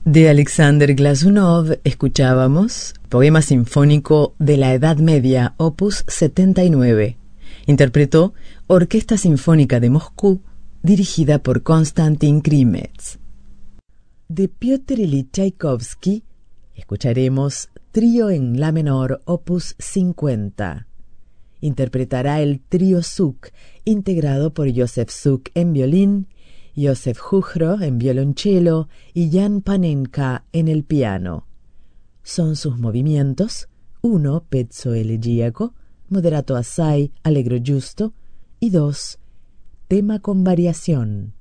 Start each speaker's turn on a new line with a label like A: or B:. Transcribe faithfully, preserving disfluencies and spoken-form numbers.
A: De Alexander Glazunov escuchábamos Poema Sinfónico de la Edad Media, opus setenta y nueve. Interpretó Orquesta Sinfónica de Moscú, dirigida por Konstantin Krimets. De Piotr Ilich Tchaikovsky escucharemos Trío en La menor, opus cincuenta. Interpretará el Trío Suk, integrado por Joseph Suk en violín, Joseph Juchro en violonchelo y Jan Panenka en el piano. Son sus movimientos: uno, pezzo elegíaco, moderato assai, allegro giusto, y dos, tema con variación.